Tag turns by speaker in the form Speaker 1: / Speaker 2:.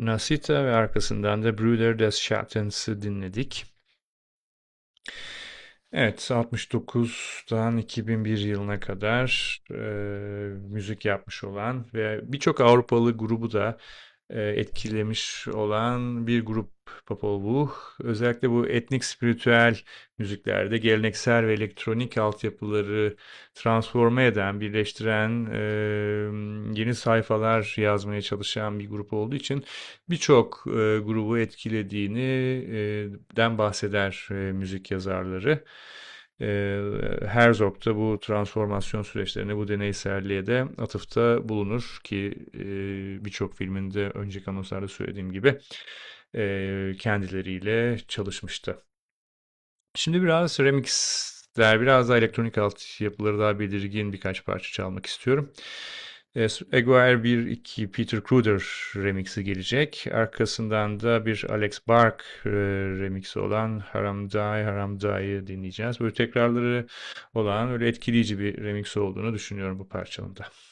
Speaker 1: Nasita ve arkasından da Brüder des Schattens'ı dinledik. Evet, 69'dan 2001 yılına kadar müzik yapmış olan ve birçok Avrupalı grubu da etkilemiş olan bir grup Popol Vuh. Özellikle bu etnik spiritüel müziklerde geleneksel ve elektronik altyapıları transforme eden, birleştiren, yeni sayfalar yazmaya çalışan bir grup olduğu için birçok grubu etkilediğini den bahseder müzik yazarları. Herzog da bu transformasyon süreçlerine, bu deneyselliğe de atıfta bulunur ki birçok filminde önceki anonslarda söylediğim gibi kendileriyle çalışmıştı. Şimdi biraz remixler, biraz daha elektronik altyapıları daha belirgin birkaç parça çalmak istiyorum. Aguirre 1-2 Peter Kruder remixi gelecek. Arkasından da bir Alex Bark remixi olan Haram Dai Haram Dai'yi dinleyeceğiz. Böyle tekrarları olan öyle etkileyici bir remix olduğunu düşünüyorum bu parçanın da.